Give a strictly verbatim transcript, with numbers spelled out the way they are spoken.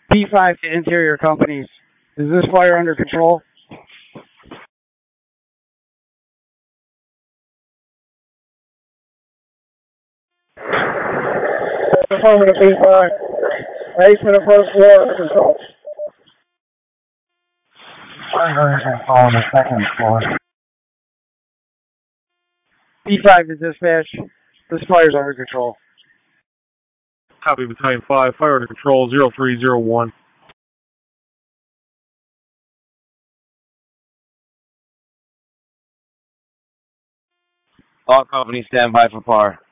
B five to interior companies. Is this fire under control? Affirmative B five. Basement of first floor under control. Fire under control on the second floor. B five to dispatch. This fire's under control. Copy, Battalion five, fire under control, zero three zero one. All companies stand by for par.